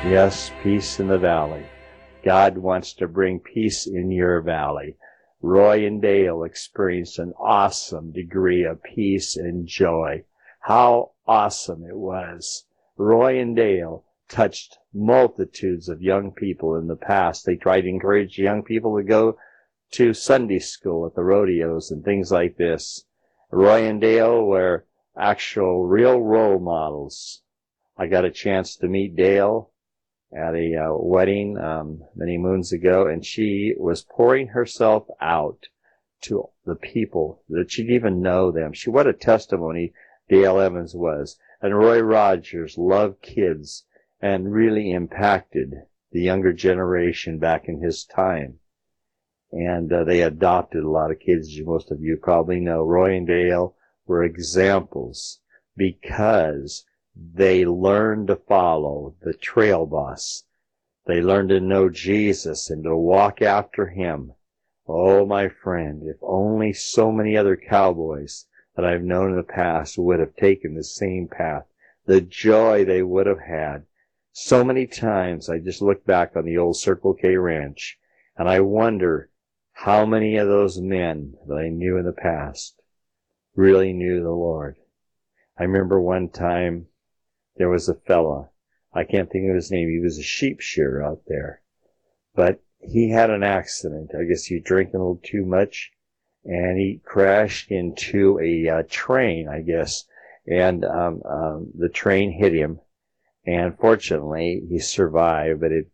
Yes, peace in the valley. God wants to bring peace in your valley. Roy and Dale experienced an awesome degree of peace and joy. How awesome it was. Roy and Dale touched multitudes of young people in the past. They tried to encourage young people to go to Sunday school at the rodeos and things like this. Roy and Dale were actual real role models. I got a chance to meet Dale at a wedding many moons ago, and she was pouring herself out to the people that she didn't even know them. What a testimony Dale Evans was. And Roy Rogers loved kids and really impacted the younger generation back in his time. And they adopted a lot of kids, as most of you probably know. Roy and Dale were examples because they learned to follow the trail boss. They learned to know Jesus and to walk after him. Oh, my friend, if only so many other cowboys that I've known in the past would have taken the same path, the joy they would have had. So many times I just look back on the old Circle K Ranch, and I wonder how many of those men that I knew in the past really knew the Lord. I remember one time there was a fella, I can't think of his name, he was a sheep shearer out there, but he had an accident. I guess he was drinking a little too much, and he crashed into a train, I guess, and the train hit him, and fortunately he survived, but it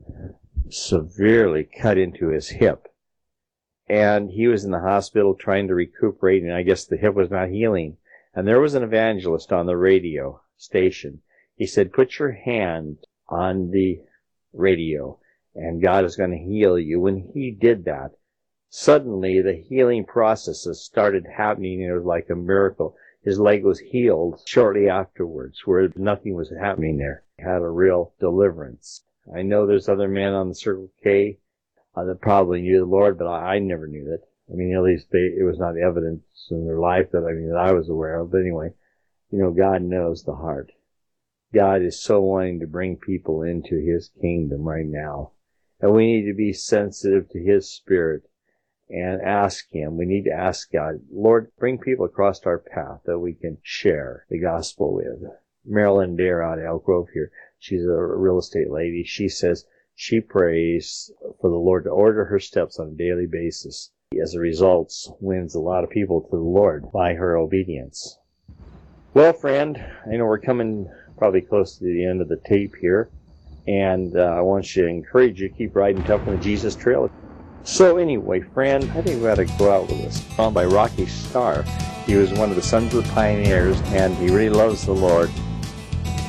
severely cut into his hip. And he was in the hospital trying to recuperate, and I guess the hip was not healing. And there was an evangelist on the radio station. He said, put your hand on the radio, and God is going to heal you. When he did that, suddenly the healing processes started happening, and it was like a miracle. His leg was healed shortly afterwards, where nothing was happening there. He had a real deliverance. I know there's other men on the Circle K that probably knew the Lord, but I never knew that. I mean, at least it was not evidence in their life that I was aware of. But anyway, God knows the heart. God is so wanting to bring people into his kingdom right now. And we need to be sensitive to his spirit and ask him. We need to ask God, Lord, bring people across our path that we can share the gospel with. Marilyn Dare out of Elk Grove here, she's a real estate lady. She says she prays for the Lord to order her steps on a daily basis. As a result, wins a lot of people to the Lord by her obedience. Well, friend, I know we're coming probably close to the end of the tape here, and I want you to encourage you to keep riding tough on the Jesus Trail. So anyway, friend, I think we ought to go out with this song by Rocky Starr. He was one of the Sons of the Pioneers, and he really loves the Lord.